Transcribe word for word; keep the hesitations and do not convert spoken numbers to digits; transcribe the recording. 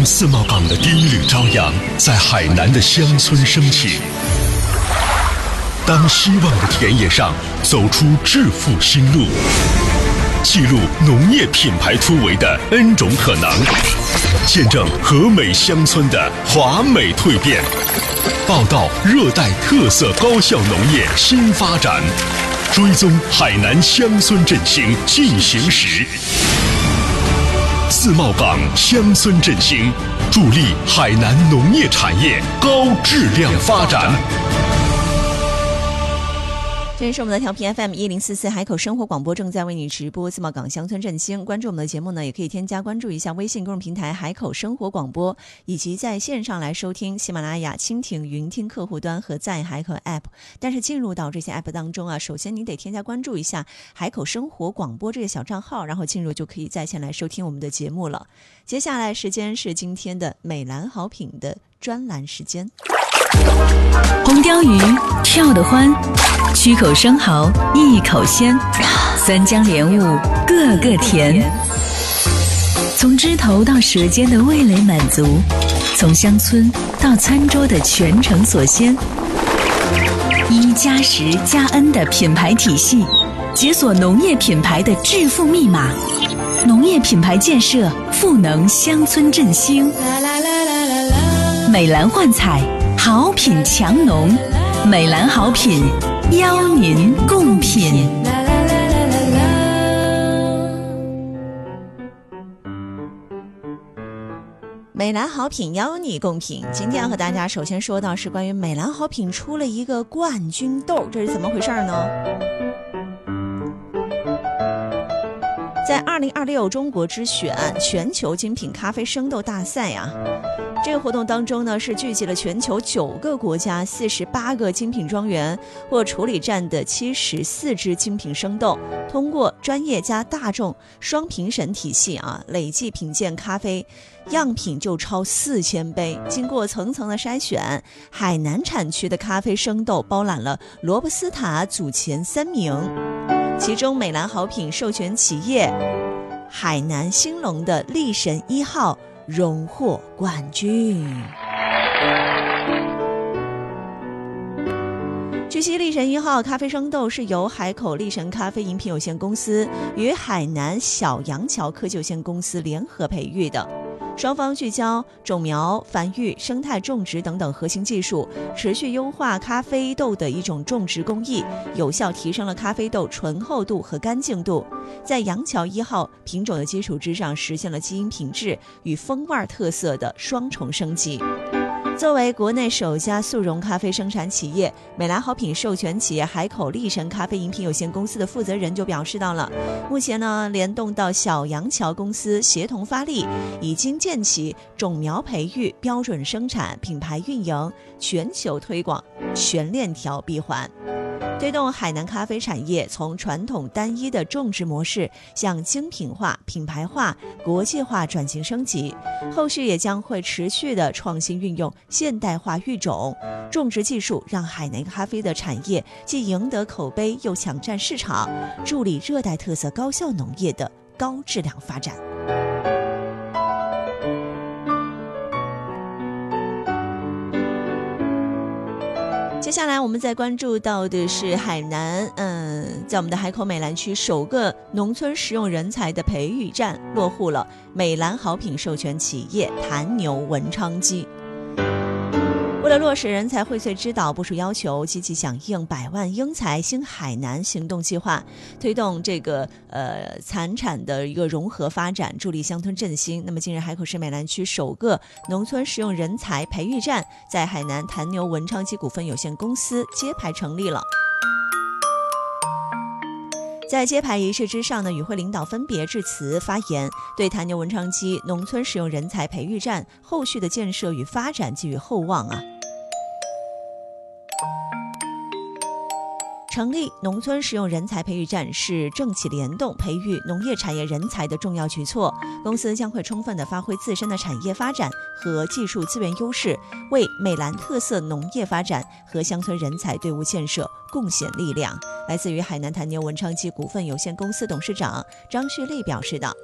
当自贸港的第一缕朝阳在海南的乡村升起，当希望的田野上走出致富新路，记录农业品牌突围的 N 种可能，见证和美乡村的华美蜕变，报道热带特色高效农业新发展，追踪海南乡村振兴进行时。自贸港乡村振兴，助力海南农业产业高质量发展。 这是我们的调频 F M 一零四四海口生活广播，正在为你直播自贸港乡村振兴。关注我们的节目呢，也可以添加关注一下微信公众平台海口生活广播，以及在线上来收听喜马拉雅、蜻蜓、云听客户端和在海口 App。但是进入到这些 App 当中啊，首先你得添加关注一下海口生活广播这个小账号，然后进入就可以在线来收听我们的节目了。接下来时间是今天的美兰好品的专栏时间。 红鲷鱼跳得欢，曲口生蚝一口鲜，三江莲雾个个甜。从枝头到舌尖的味蕾满足，从乡村到餐桌的全程所鲜。一加十加 N 的品牌体系，解锁农业品牌的致富密码。农业品牌建设，赋能乡村振兴。美兰幻彩，好品强农，美兰好品邀您共品。 美兰好品邀你共品。今天要和大家首先说到是关于美兰好品出了一个冠军豆，这是怎么回事呢？在二零二六中国之选全球精品咖啡生豆大赛啊，这个活动当中呢，是聚集了全球九个国家四十八个精品庄园或处理站的七十四支精品生豆，通过专业加大众双评审体系啊，累计品鉴咖啡样品就超四千杯。经过层层的筛选，海南产区的咖啡生豆包揽了罗布斯塔组前三名，其中美兰好品授权企业海南兴隆的力神一号荣获冠军。据悉，力神一号咖啡生豆是由海口力神咖啡饮品有限公司与海南小杨桥科技有限公司联合培育的，双方聚焦种苗、繁育、生态种植等等核心技术，持续优化咖啡豆的一种种植工艺，有效提升了咖啡豆醇厚度和干净度，在杨桥一号品种的基础之上，实现了基因品质与风味特色的双重升级。作为国内首家速溶咖啡生产企业，美兰好品授权企业海口力神咖啡饮品有限公司的负责人就表示到了，目前呢，联动到小杨桥公司协同发力，已经建起种苗培育、标准生产、品牌运营、全球推广全链条闭环，推动海南咖啡产业从传统单一的种植模式向精品化、品牌化、国际化转型升级。后续也将会持续的创新运用现代化育种、种植技术，让海南咖啡的产业既赢得口碑又抢占市场，助力热带特色高效农业的高质量发展。接下来我们再关注到的是海南，嗯，在我们的海口美兰区首个农村实用人才的培育站落户了美兰好品授权企业坛牛文昌鸡。为了落实人才荟萃之岛部署要求，积极响应百万英才兴海南行动计划，推动这个呃产产的一个融合发展，助力乡村振兴。那么近日，海口市美兰区首个农村实用人才培育站在海南坛牛文昌鸡股份有限公司揭牌成立了。在揭牌仪式之上呢，与会领导分别致辞发言，对坛牛文昌鸡农村实用人才培育站后续的建设与发展寄予厚望啊。成立农村实用人才培育站是政企联动培育农业产业人才的重要举措，公司将会充分地发挥自身的产业发展和技术资源优势，为美兰特色农业发展和乡村人才队伍建设贡献力量。来自于海南坛牛文昌鸡股份有限公司董事长张旭丽表示道。